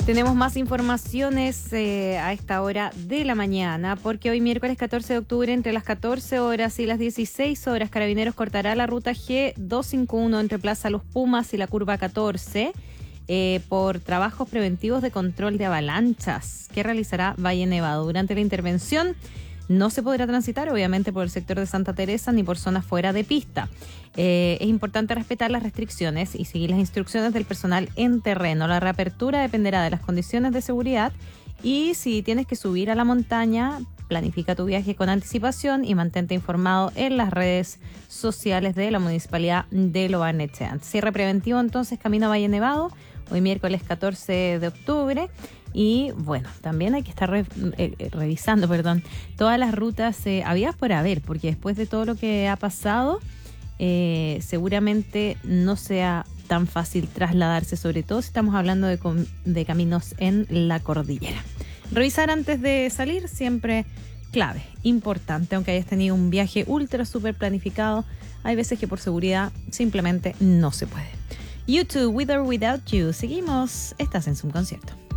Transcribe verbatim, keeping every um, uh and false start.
Tenemos más informaciones eh, a esta hora de la mañana, porque hoy miércoles catorce de octubre, entre las catorce horas y las dieciséis horas, Carabineros cortará la ruta G doscientos cincuenta y uno entre Plaza Los Pumas y la curva catorce eh, por trabajos preventivos de control de avalanchas que realizará Valle Nevado. Durante la intervención no se podrá transitar, obviamente, por el sector de Santa Teresa ni por zonas fuera de pista. Eh, es importante respetar las restricciones y seguir las instrucciones del personal en terreno. La reapertura dependerá de las condiciones de seguridad y si tienes que subir a la montaña, planifica tu viaje con anticipación y mantente informado en las redes sociales de la Municipalidad de Lo Barnechea. Cierre preventivo entonces camino a Valle Nevado, hoy miércoles catorce de octubre. Y bueno, también hay que estar re, eh, revisando, perdón, todas las rutas eh, habidas por haber, porque después de todo lo que ha pasado, eh, seguramente no sea tan fácil trasladarse, sobre todo si estamos hablando de, de caminos en la cordillera. Revisar antes de salir, siempre clave, importante, aunque hayas tenido un viaje ultra súper planificado, hay veces que por seguridad simplemente no se puede. YouTube, With or Without You, seguimos, estás en Zoom Concierto.